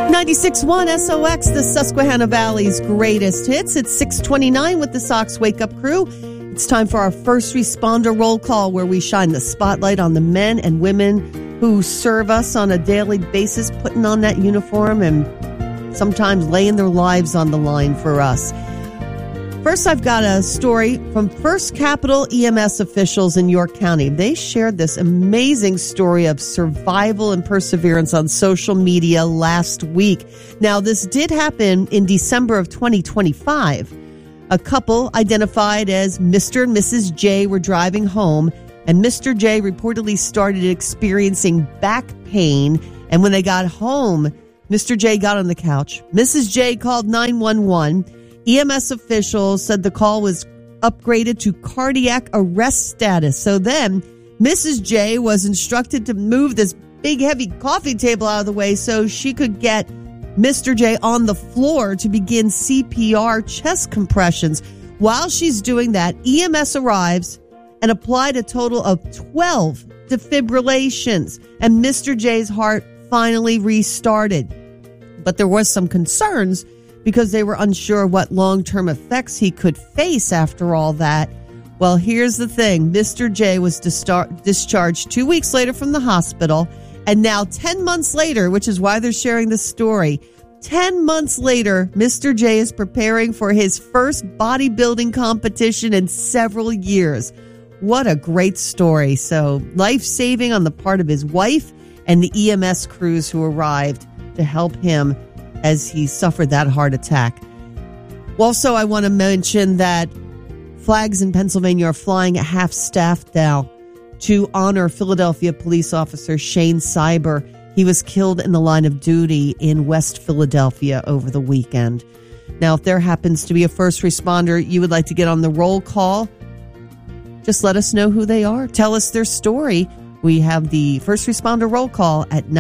96.1 SOX, the Susquehanna Valley's greatest hits. It's 6:29 with the Sox Wake Up Crew. It's time for our first responder roll call, where we shine the spotlight on the men and women who serve us on a daily basis, putting on that uniform and sometimes laying their lives on the line for us. First, I've got a story from First Capital EMS officials in York County. They shared this amazing story of survival and perseverance on social media last week. Now, this did happen in December of 2025. A couple identified as Mr. and Mrs. J were driving home, and Mr. J reportedly started experiencing back pain. And when they got home, Mr. J got on the couch. Mrs. J called 911. EMS officials said the call was upgraded to cardiac arrest status. So then Mrs. J was instructed to move this big, heavy coffee table out of the way so she could get Mr. J on the floor to begin CPR chest compressions. While she's doing that, EMS arrives and applied a total of 12 defibrillations, and Mr. J's heart finally restarted. But there was some concerns because they were unsure what long-term effects he could face after all that. Well, here's the thing. Mr. J was discharged 2 weeks later from the hospital, and now 10 months later, which is why they're sharing this story, 10 months later, Mr. J is preparing for his first bodybuilding competition in several years. What a great story. So, life-saving on the part of his wife and the EMS crews who arrived to help him as he suffered that heart attack. Also, I want to mention that flags in Pennsylvania are flying at half-staff now to honor Philadelphia police officer Shane Cyber. He was killed in the line of duty in West Philadelphia over the weekend. Now, if there happens to be a first responder you would like to get on the roll call, just let us know who they are. Tell us their story. We have the first responder roll call at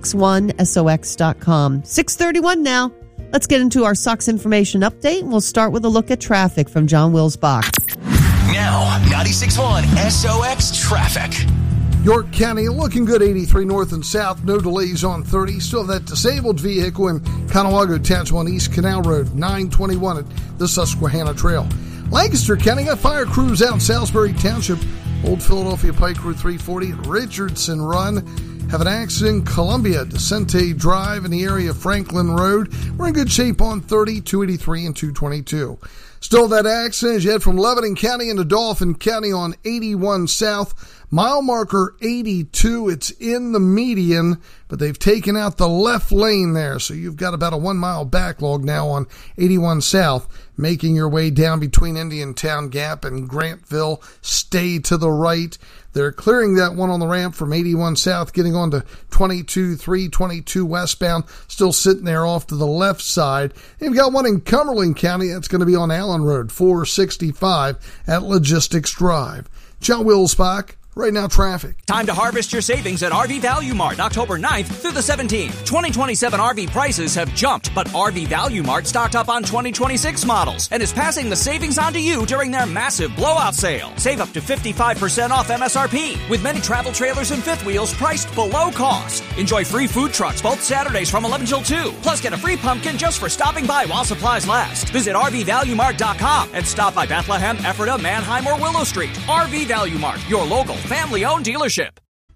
961SOX.com. 6:31 now. Let's get into our Sox information update. We'll start with a look at traffic from John Wilsbach. Now, 96.1 SOX traffic. York County looking good, 83 north and south. No delays on 30. Still that disabled vehicle in Conewago Township on East Canal Road, 921 at the Susquehanna Trail. Lancaster County got fire crews out in Salisbury Township. Old Philadelphia Pike Road 340 at Richardson Run. Have an accident, Columbia, Descente Drive in the area of Franklin Road. We're in good shape on 30, 283, and 222. Still that accident as you head from Lebanon County into Dauphin County on 81 South. Mile marker 82, it's in the median, but they've taken out the left lane there, so you've got about a 1 mile backlog now on 81 South, making your way down between Indiantown Gap and Grantville. Stay to the right. They're clearing that one on the ramp from 81 South, getting on to 22 westbound, still sitting there off to the left side. You've got one in Cumberland County, that's going to be on Allen Road, 465 at Logistics Drive. John Wilsbach. Right now, traffic. Time to harvest your savings at RV Value Mart, October 9th through the 17th. 2027 RV prices have jumped, but RV Value Mart stocked up on 2026 models and is passing the savings on to you during their massive blowout sale. Save up to 55% off MSRP, with many travel trailers and fifth wheels priced below cost. Enjoy free food trucks both Saturdays from 11 till 2. Plus, get a free pumpkin just for stopping by while supplies last. Visit RVValueMart.com and stop by Bethlehem, Ephrata, Manheim, or Willow Street. RV Value Mart, your local family-owned dealership.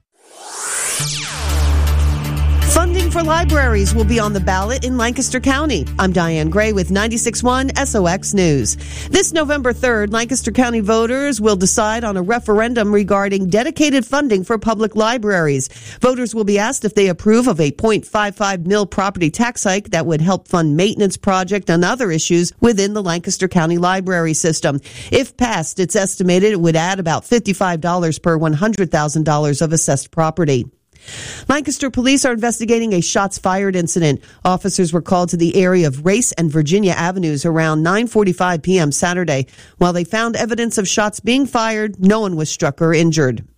Funding for libraries will be on the ballot in Lancaster County. I'm Diane Gray with 96.1 SOX News. This November 3rd, Lancaster County voters will decide on a referendum regarding dedicated funding for public libraries. Voters will be asked if they approve of a 0.55 mil property tax hike that would help fund maintenance project and other issues within the Lancaster County library system. If passed, it's estimated it would add about $55 per $100,000 of assessed property. Lancaster police are investigating a shots fired incident. Officers were called to the area of Race and Virginia Avenues around 9:45 p.m. Saturday. While they found evidence of shots being fired, no one was struck or injured.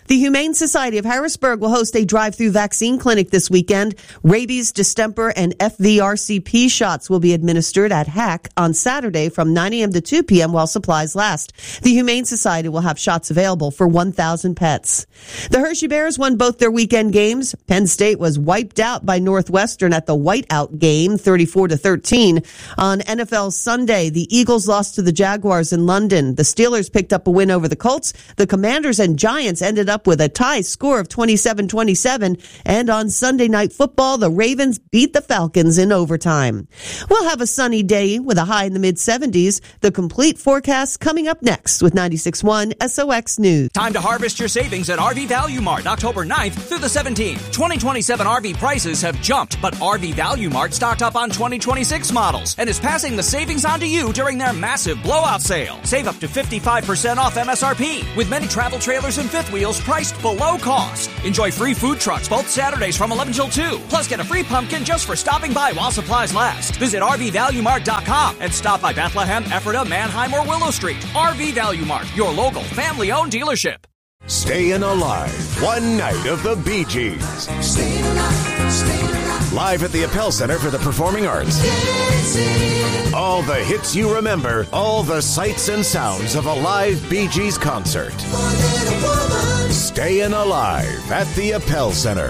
The Humane Society of Harrisburg will host a drive-through vaccine clinic this weekend. Rabies, distemper, and FVRCP shots will be administered at HAC on Saturday from 9 a.m. to 2 p.m. while supplies last. The Humane Society will have shots available for 1,000 pets. The Hershey Bears won both their weekend games. Penn State was wiped out by Northwestern at the whiteout game, 34-13. On NFL Sunday, the Eagles lost to the Jaguars in London. The Steelers picked up a win over the Colts. The Commanders and Giants ended up with a tie score of 27-27. And on Sunday Night Football, the Ravens beat the Falcons in overtime. We'll have a sunny day with a high in the mid-70s. The complete forecast coming up next with 96.1 SOX News. Time to harvest your savings at RV Value Mart, October 9th through the 17th. 2027 RV prices have jumped, but RV Value Mart stocked up on 2026 models and is passing the savings on to you during their massive blowout sale. Save up to 55% off MSRP with many travel trailers and fifth wheels priced below cost. Enjoy free food trucks both Saturdays from 11 till 2. Plus get a free pumpkin just for stopping by while supplies last. Visit RVValueMart.com and stop by Bethlehem, Ephrata, Manheim, or Willow Street. RV Value Mart, your local family-owned dealership. Staying Alive, one night of the Bee Gees. Staying alive. Live at the Appel Center for the Performing Arts. All the hits you remember, all the sights and sounds of a live Bee Gees concert. Staying Alive at the Appel Center.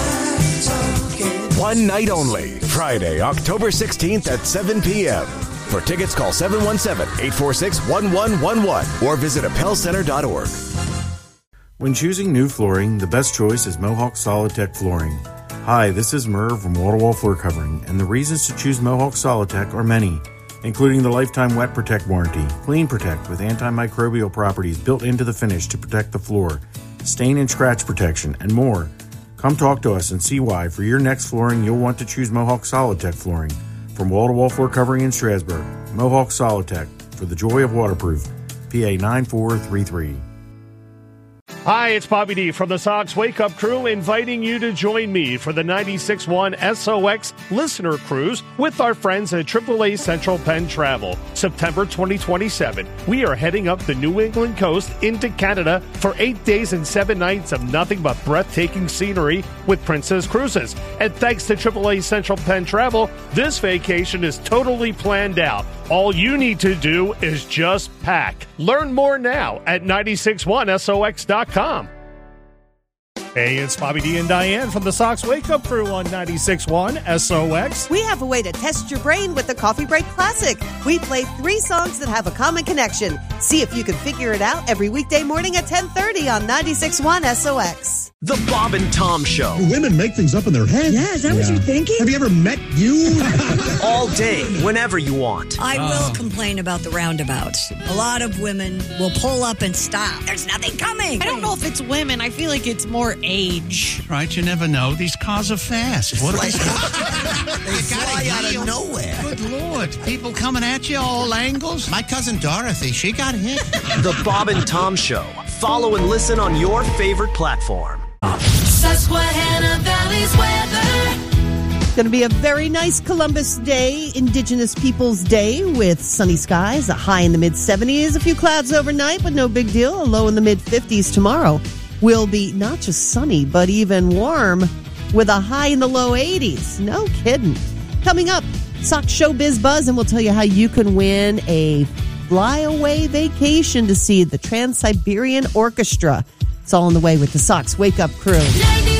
One night only, Friday, October 16th at 7 p.m. For tickets, call 717-846-1111 or visit appelcenter.org. When choosing new flooring, the best choice is Mohawk Solidtech Flooring. Hi, this is Merv from Wall-to-Wall Floor Covering, and the reasons to choose Mohawk Solidtech are many, including the lifetime Wet Protect warranty, Clean Protect with antimicrobial properties built into the finish to protect the floor, stain and scratch protection, and more. Come talk to us and see why for your next flooring you'll want to choose Mohawk Solidtech Flooring. From Wall-to-Wall Floor Covering in Strasburg, Mohawk Solidtech for the joy of waterproof. PA 9433. Hi, it's Bobby D from the Sox Wake Up Crew, inviting you to join me for the 96.1 SOX Listener Cruise with our friends at AAA Central Penn Travel. September 2027, we are heading up the New England coast into Canada for 8 days and 7 nights of nothing but breathtaking scenery with Princess Cruises. And thanks to AAA Central Penn Travel, this vacation is totally planned out. All you need to do is just pack. Learn more now at 961sox.com. Hey, it's Bobby D and Diane from the Sox Wake Up Crew on 96.1 SOX. We have a way to test your brain with the Coffee Break Classic. We play 3 songs that have a common connection. See if you can figure it out every weekday morning at 10:30 on 96.1 SOX. The Bob and Tom Show. Women make things up in their head. Yeah, is that what you're thinking? Have you ever met you? All day, whenever you want. I will complain about the roundabouts. A lot of women will pull up and stop. There's nothing coming. I don't know if it's women. I feel like it's more age. Right, you never know. These cars are fast. What They fly out of nowhere. Good Lord. People coming at you all angles. My cousin Dorothy, she got hit. The Bob and Tom Show. Follow and listen on your favorite platform. Susquehanna Valley's weather. Going to be a very nice Columbus Day, Indigenous Peoples Day, with sunny skies, a high in the mid-70s, a few clouds overnight, but no big deal. A low in the mid-50s tomorrow will be not just sunny, but even warm, with a high in the low 80s. No kidding. Coming up, Sox Showbiz Buzz, and we'll tell you how you can win a fly-away vacation to see the Trans-Siberian Orchestra. It's all on the way with the Sox Wake Up Crew.